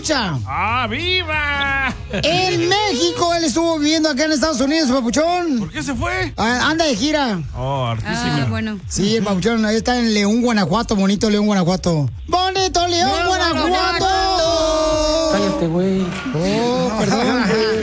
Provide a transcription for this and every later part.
escucha. ¡Ah, viva! En México, él estuvo viviendo acá en Estados Unidos, papuchón. ¿Por qué se fue? Anda de gira. Oh, artística. Bueno. Sí, el papuchón, ahí está en León, Guanajuato, bonito León, Guanajuato. ¡Bonito León, Guanajuato! Cállate, güey. Oh, perdón.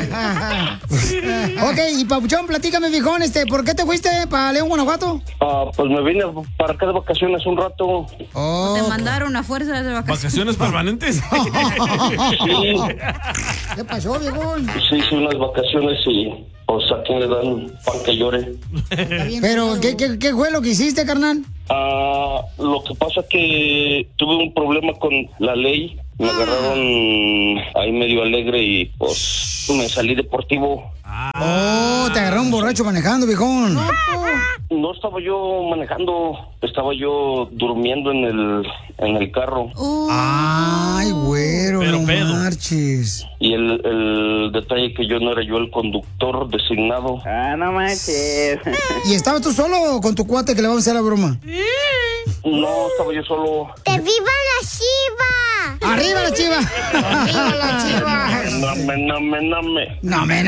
Ok, y papuchón, platícame, viejón, ¿por qué te fuiste para León, Guanajuato? Pues me vine para acá de vacaciones un rato. Oh. Te mandaron a fuerza de vacaciones. ¿Vacaciones permanentes? Sí, ¿Qué pasó, viejón? sí, hice unas vacaciones y pues a quien le dan pan que llore. Pero, ¿qué fue lo que hiciste, carnal? Lo que pasa que tuve un problema con la ley. Me agarraron ahí medio alegre y pues me salí deportivo. Oh, te agarraron borracho manejando, viejón. No estaba yo manejando, estaba yo durmiendo en el carro. Ay, güero, Pero no pedo. marches. Y el detalle que yo no era yo el conductor designado. No manches. ¿Y estabas tú solo o con tu cuate que le vamos a hacer la broma? No, estaba yo solo. ¡Que viva la Chiva! ¡Arriba la Chiva! ¡Arriba la Chiva! No me.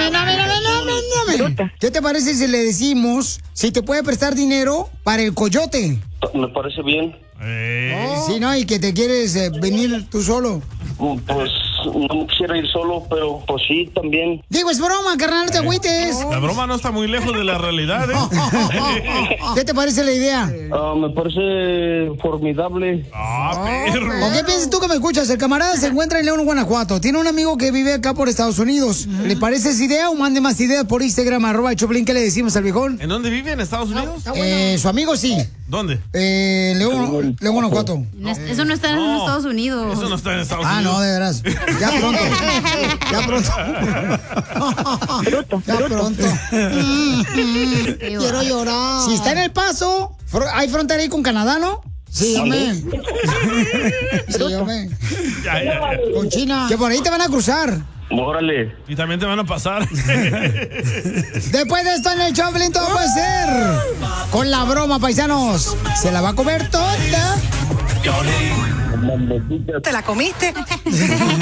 ¿Qué te parece si le decimos si te puede prestar dinero para el coyote? Me parece bien. Sí, ¿no? Y que te quieres venir tú solo. Pues no me quisiera ir solo, pero pues sí, también. Digo, es broma, carnal, no te agüites. La broma no está muy lejos de la realidad, ¿eh? ¿Qué te parece la idea? Me parece formidable. Perro. ¿O qué piensas tú que me escuchas? El camarada se encuentra en León, Guanajuato. Tiene un amigo que vive acá por Estados Unidos. ¿Le parece esa idea o mande más ideas por Instagram, @Choplin? ¿Qué le decimos al viejón? ¿En dónde vive? ¿En Estados Unidos? Su amigo sí. ¿Dónde? León, Guanajuato. Eso no está en Estados Unidos. Eso no está en Estados Unidos. No, de veras. Ya pronto. Ya pronto. Quiero llorar. Si está en El Paso, hay frontera ahí con Canadá, ¿no? Sí, hombre. Sí, hombre. Ya. Con China. Que por ahí te van a cruzar. Órale. Y también te van a pasar. Después de esto en el Choplin todo puede ser. Con la broma, paisanos. Se la va a comer toda. ¿Te la comiste?